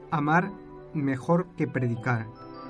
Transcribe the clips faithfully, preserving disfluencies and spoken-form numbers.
Amar mejor que predicar.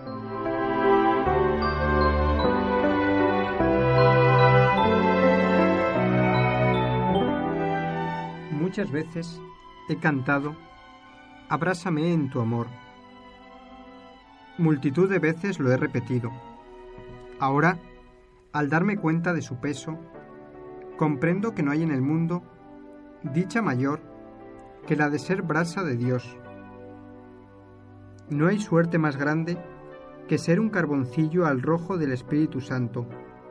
Muchas veces he cantado, abrázame en tu amor. Multitud de veces lo he repetido. Ahora, al darme cuenta de su peso, comprendo que no hay en el mundo dicha mayor que la de ser brasa de Dios. No hay suerte más grande que ser un carboncillo al rojo del Espíritu Santo.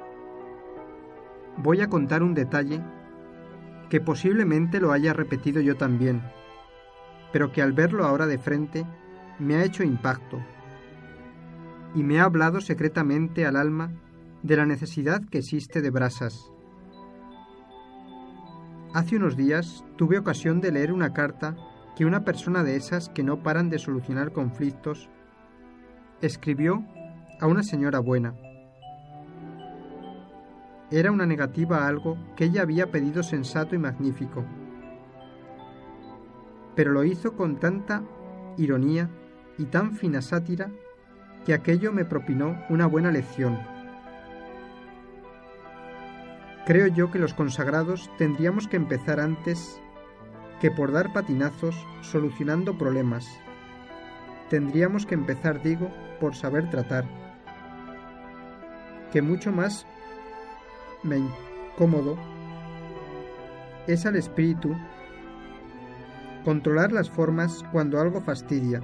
Voy a contar un detalle que posiblemente lo haya repetido yo también, pero que al verlo ahora de frente me ha hecho impacto y me ha hablado secretamente al alma de la necesidad que existe de brasas. Hace unos días tuve ocasión de leer una carta que una persona de esas que no paran de solucionar conflictos escribió a una señora buena. Era una negativa a algo que ella había pedido sensato y magnífico, pero lo hizo con tanta ironía y tan fina sátira que aquello me propinó una buena lección. Creo yo que los consagrados tendríamos que empezar antes que por dar patinazos solucionando problemas. Tendríamos que empezar, digo, por saber tratar. Que mucho más me incómodo es al espíritu controlar las formas cuando algo fastidia,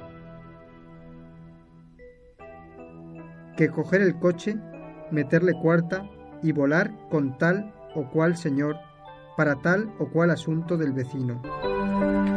que coger el coche, meterle cuarta y volar con tal o cual señor para tal o cual asunto del vecino.